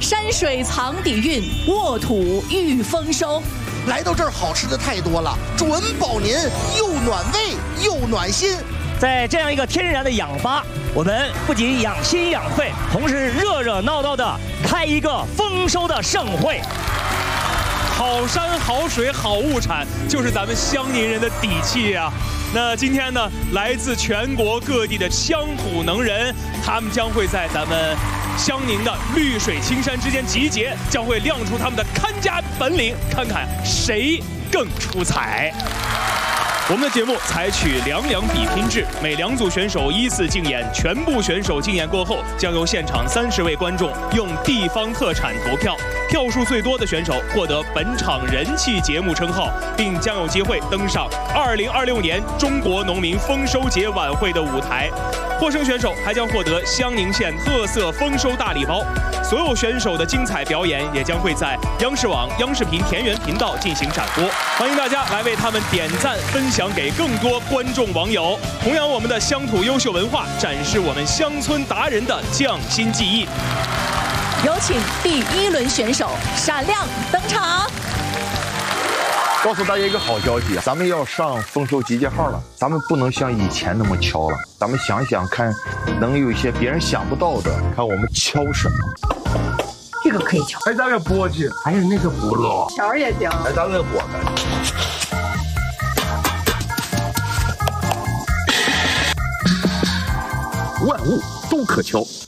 山水藏底蕴，沃土育丰收。 来到这儿，好吃的太多了，准保您又暖胃又暖心。 在这样一个天然的氧吧，我们不仅养心养肺，同时热热闹闹的开一个丰收的盛会。 好山好水好物产，就是咱们湘宁人的底气啊！那今天呢，来自全国各地的乡土能人，他们将会在咱们湘宁的绿水青山之间集结，将会亮出他们的看家本领，看看谁更出彩。我们的节目采取2比拼制，每2组选手依次竞演，全部选手竞演过后，将由现场30位观众用地方特产投票，票数最多的选手获得本场人气节目称号，并将有机会登上2026年中国农民丰收节晚会的舞台。获胜选手还将获得湘宁县特色丰收大礼包。所有选手的精彩表演也将会在央视网、央视频田园频道进行展播，欢迎大家来为他们点赞分享给更多观众网友，弘扬我们的乡土优秀文化，展示我们乡村达人的匠心技艺。 有请第1轮选手闪亮登场。 告诉大家一个好消息，咱们要上丰收集结号了，咱们不能像以前那么敲了，咱们想想看，能有一些别人想不到的，看我们敲什么。 这个可以敲， 还咱个簸箕，还有那个葫芦， 条也行， 还咱个果子。万物都可敲。